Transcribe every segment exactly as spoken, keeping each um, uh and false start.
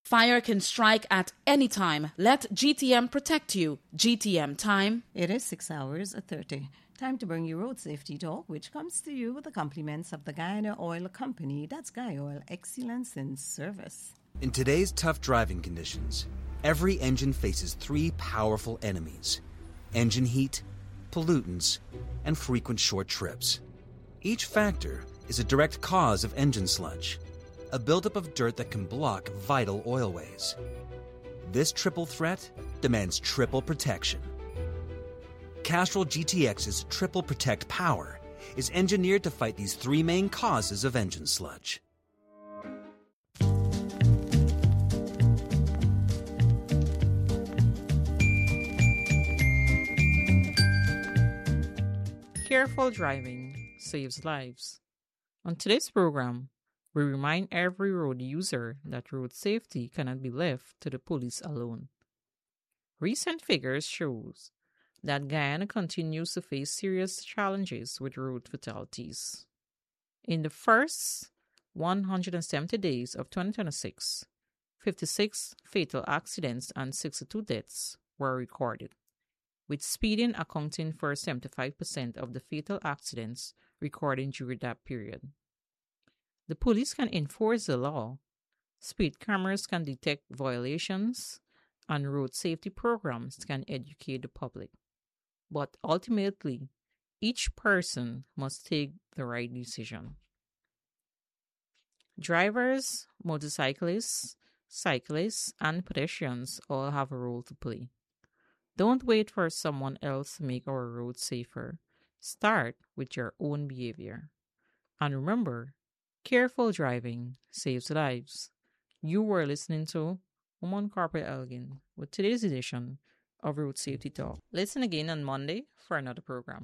Fire can strike at any time. Let G T M protect you. G T M time. It is six hours thirty. Time to bring you Road Safety Talk, which comes to you with the compliments of the Guyana Oil Company. That's Guy Oil, excellence in service. In today's tough driving conditions, every engine faces three powerful enemies: engine heat, pollutants, and frequent short trips. Each factor is a direct cause of engine sludge, a buildup of dirt that can block vital oilways. This triple threat demands triple protection. Castrol G T X's Triple Protect Power is engineered to fight these three main causes of engine sludge. Careful driving saves lives. On today's program, we remind every road user that road safety cannot be left to the police alone. Recent figures shows that Guyana continues to face serious challenges with road fatalities. In the first one hundred seventy days of twenty twenty-six, fifty-six fatal accidents and sixty-two deaths were recorded, with speeding accounting for seventy-five percent of the fatal accidents recorded during that period. The police can enforce the law, speed cameras can detect violations, and road safety programs can educate the public. But ultimately, each person must take the right decision. Drivers, motorcyclists, cyclists, and pedestrians all have a role to play. Don't wait for someone else to make our roads safer. Start with your own behavior. And remember, careful driving saves lives. You were listening to Woman Corporal Elgin with today's edition of Road Safety Talk. Listen again on Monday for another program.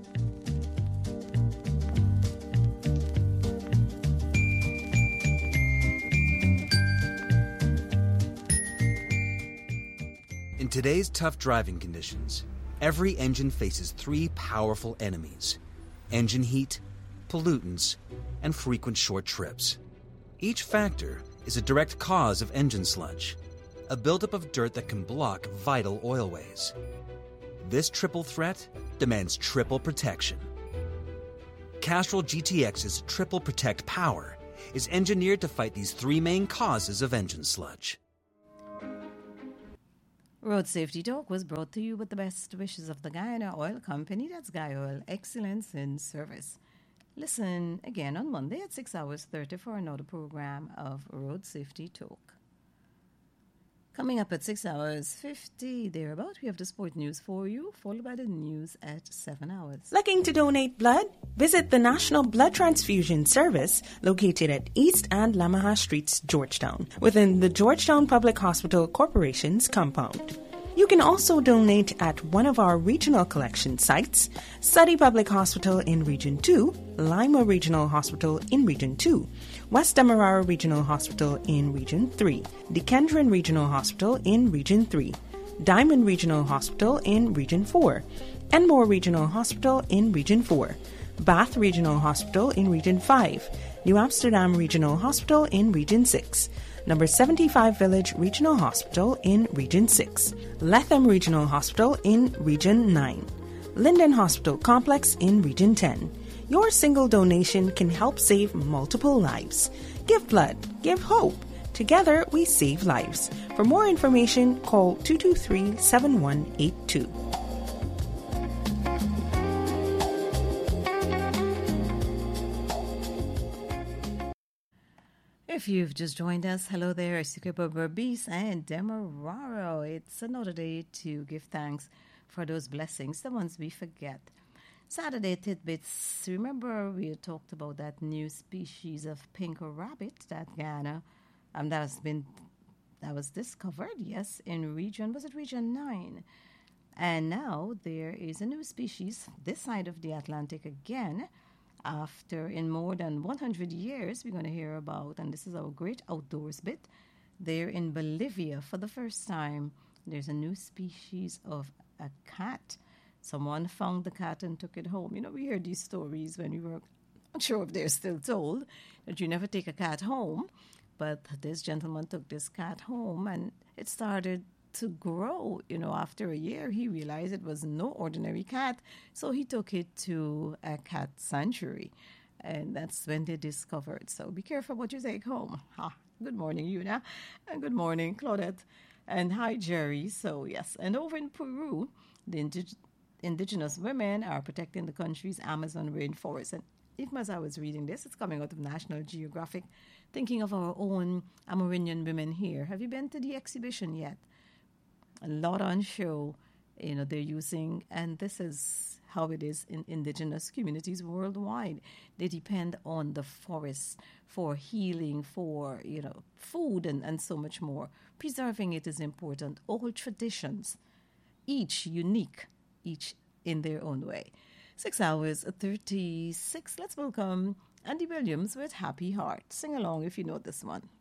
In today's tough driving conditions, every engine faces three powerful enemies: engine heat, pollutants, and frequent short trips. Each factor is a direct cause of engine sludge, a buildup of dirt that can block vital oilways. This triple threat demands triple protection. Castrol G T X's Triple Protect Power is engineered to fight these three main causes of engine sludge. Road Safety Talk was brought to you with the best wishes of the Guyana Oil Company. That's Guy Oil, excellence in service. Listen again on Monday at six hours thirty for another program of Road Safety Talk. Coming up at six hours fifty, thereabout, we have the sport news for you, followed by the news at seven hours. Looking to donate blood? Visit the National Blood Transfusion Service located at East and Lamaha Streets, Georgetown, within the Georgetown Public Hospital Corporation's compound. You can also donate at one of our regional collection sites: Suddy Public Hospital in Region two, Lima Regional Hospital in Region two, West Demerara Regional Hospital in Region three, Dequendron Regional Hospital in Region three, Diamond Regional Hospital in Region four, Enmore Regional Hospital in Region four, Bath Regional Hospital in Region five, New Amsterdam Regional Hospital in Region six, Number seventy-five Village Regional Hospital in Region six, Letham Regional Hospital in Region nine, Linden Hospital Complex in Region ten. Your single donation can help save multiple lives. Give blood, give hope. Together we save lives. For more information, call two two three, seven one eight two. If you've just joined us, hello there, Sukupa Berbice and Demerara. It's another day to give thanks for those blessings, the ones we forget. Saturday tidbits. Remember we talked about that new species of pink rabbit that Guyana, um, that has been, that was discovered, yes, in region, was it region nine? And now there is a new species this side of the Atlantic again. After, in more than one hundred years, we're going to hear about, and this is our great outdoors bit, there in Bolivia for the first time, there's a new species of a cat. Someone found the cat and took it home. You know, we hear these stories when we were, not sure if they're still told, that you never take a cat home. But this gentleman took this cat home and it started to grow. You know, after a year, he realized it was no ordinary cat. So he took it to a cat sanctuary. And that's when they discovered. So be careful what you take home. Ha. Good morning, Una. And good morning, Claudette. And hi, Jerry. So, yes. And over in Peru, the indig- indigenous women are protecting the country's Amazon rainforest. And even as I was reading this, it's coming out of National Geographic, thinking of our own Amerindian women here. Have you been to the exhibition yet? A lot on show, you know, they're using, and this is how it is in indigenous communities worldwide. They depend on the forests for healing, for, you know, food and, and so much more. Preserving it is important. All traditions, each unique, each in their own way. Six hours, thirty-six. Let's welcome Andy Williams with Happy Heart. Sing along if you know this one.